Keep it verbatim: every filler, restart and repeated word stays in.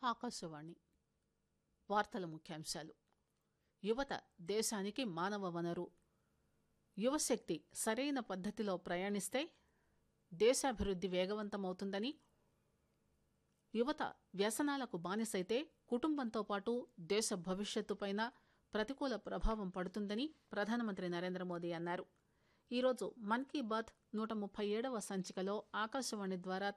ఆకాశవాణి వార్తల ముఖ్యాంశాలు. యువత దేశానికి మానవ వనరు. యువశక్తి సరైన పద్దతిలో ప్రయాణిస్తే దేశాభివృద్ది వేగవంతమవుతుందని, యువత వ్యసనాలకు బానిసైతే కుటుంబంతో పాటు దేశ భవిష్యత్తుపైన ప్రతికూల ప్రభావం పడుతుందని ప్రధానమంత్రి నరేంద్ర మోదీ అన్నారు. ఈరోజు మన్ కీ బాత్ నూట ముప్పై ఏడవ సంచికలో ఆకాశవాణి ద్వారా